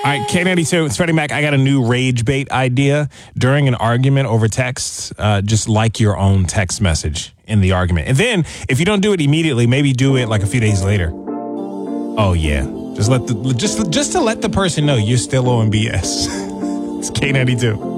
right, K92, it's Freddie Mac. I got a new rage bait idea. During an argument over text, just like your own text message in the argument. And then, if you don't do it immediately, maybe do it like a few days later. Oh, yeah. Just to let the person know you're still on BS. It's K92.